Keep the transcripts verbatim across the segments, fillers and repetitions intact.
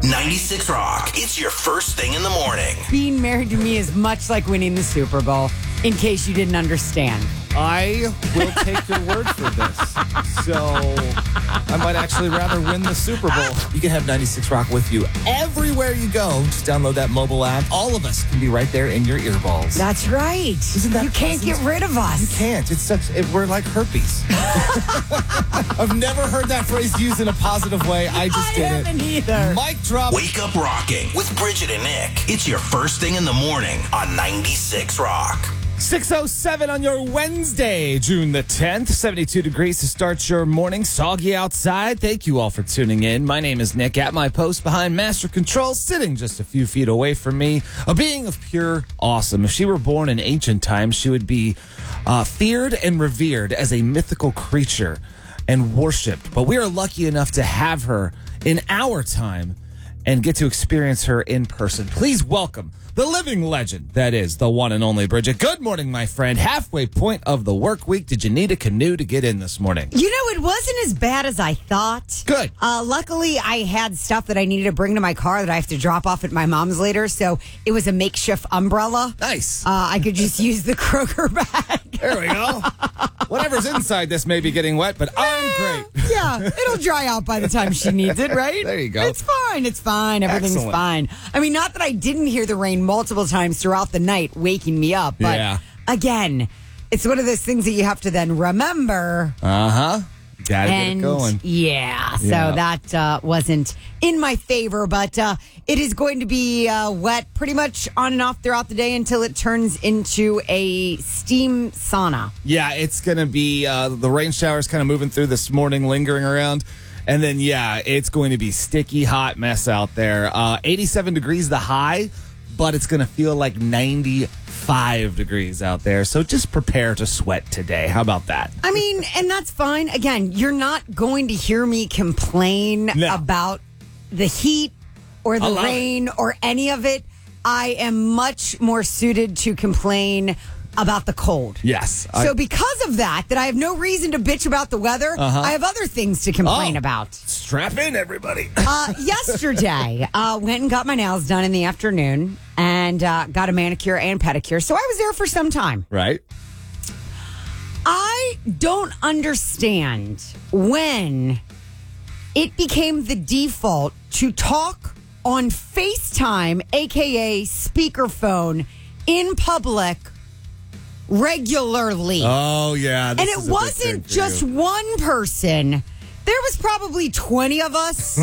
ninety-six Rock. It's your first thing in the morning. Being married to me is much like winning the Super Bowl, in case you didn't understand. I will take your word for this. So I might actually rather win the Super Bowl. You can have ninety-six Rock with you everywhere you go. Just download that mobile app. All of us can be right there in your earballs. That's right. Isn't that you can't pleasant? get rid of us. You can't. It's such. It, we're like herpes. I've never heard that phrase used in a positive way. I just I did haven't it. either. Mic drop. Wake up rocking with Bridget and Nick. It's your first thing in the morning on ninety-six Rock. six oh seven on your Wednesday, June the tenth. seventy-two degrees to start your morning. Soggy outside. Thank you all for tuning in. My name is Nick, at my post behind Master Control, sitting just a few feet away from me. A being of pure awesome. If she were born in ancient times, she would be uh, feared and revered as a mythical creature and worshipped. But we are lucky enough to have her in our time and get to experience her in person. Please welcome the living legend that is the one and only Bridget. Good morning, my friend. Halfway point of the work week. Did you need a canoe to get in this morning? You know, it wasn't as bad as I thought. Good. Uh, luckily, I had stuff that I needed to bring to my car that I have to drop off at my mom's later, so it was a makeshift umbrella. Nice. Uh, I could just use the Kroger bag. There we go. Whatever's inside this may be getting wet, but I'm great. Yeah, it'll dry out by the time she needs it, right? There you go. It's fine. It's fine. Everything's Excellent. fine. I mean, not that I didn't hear the rain multiple times throughout the night, waking me up. But Yeah. again, it's one of those things that you have to then remember. Uh-huh. Gotta And get it going. yeah, so Yeah. that uh, wasn't in my favor, but uh, it is going to be uh, wet pretty much on and off throughout the day until it turns into a steam sauna. Yeah, it's going to be uh, the rain showers kind of moving through this morning, lingering around. And then, yeah, it's going to be sticky, hot mess out there. Uh, eighty-seven degrees the high, but it's going to feel like ninety-five degrees out there. So just prepare to sweat today. How about that? I mean, and that's fine. Again, you're not going to hear me complain No. about the heat or the I love rain or any of it. I am much more suited to complain about the cold. Yes. So I- because of that, that I have no reason to bitch about the weather, Uh-huh. I have other things to complain Oh. about. Strap in, everybody. Uh, yesterday, uh, went and got my nails done in the afternoon and uh, got a manicure and pedicure. So I was there for some time. Right? I don't understand when it became the default to talk on FaceTime, a k a speakerphone, in public regularly. Oh, yeah. And it wasn't just one person. There was probably twenty of us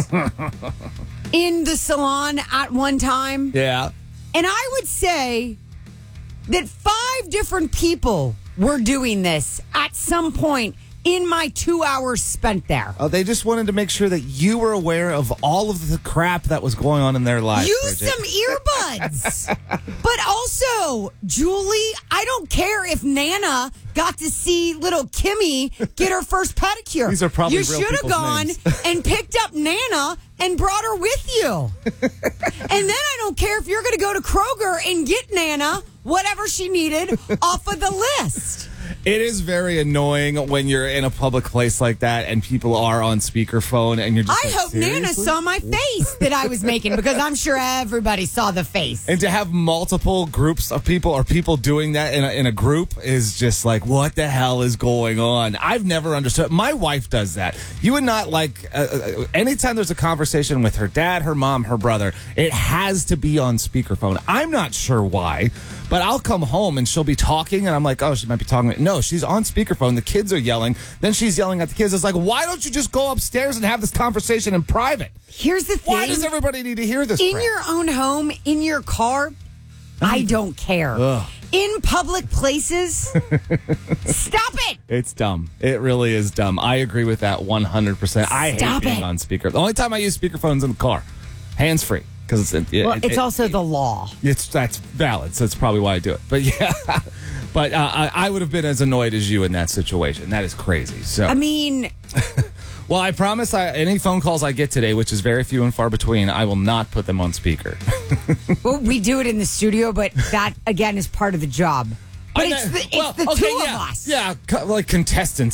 in the salon at one time. Yeah. And I would say that five different people were doing this at some point in my two hours spent there. Oh, they just wanted to make sure that you were aware of all of the crap that was going on in their lives. Use Bridget. some earbuds. But also, Julie, I don't care if Nana got to see little Kimmy get her first pedicure. These are probably You real should have people's gone names. and picked up Nana and brought her with you. And then I don't care if you're going to go to Kroger and get Nana whatever she needed off of the list. It is very annoying when you're in a public place like that and people are on speakerphone and you're just I like, hope Nana "Seriously?" saw my face that I was making because I'm sure everybody saw the face. And to have multiple groups of people or people doing that in a, in a group is just like, what the hell is going on? I've never understood. My wife does that. You would not like, uh, uh, anytime there's a conversation with her dad, her mom, her brother, it has to be on speakerphone. I'm not sure why, but I'll come home and she'll be talking and I'm like, oh, she might be talking. No, she's on speakerphone. The kids are yelling. Then she's yelling at the kids. It's like, why don't you just go upstairs and have this conversation in private? Here's the thing. Why does everybody need to hear this in crap? your own home, in your car, I don't care. Ugh. In public places, stop it. It's dumb. It really is dumb. I agree with that one hundred percent. I Stop hate being it. on speaker. The only time I use speakerphones in the car, hands free, because it's it, Well, it- it's it- also the law. it's that's valid. So that's probably why I do it. But yeah, but uh, I, I would have been as annoyed as you in that situation. That is crazy. So I mean, well, I promise. I, any phone calls I get today, which is very few and far between, I will not put them on speaker. well, we do it in the studio, but that, again, is part of the job. But I it's know- the, it's well, the okay, two yeah, of us. Yeah, co- like contestants.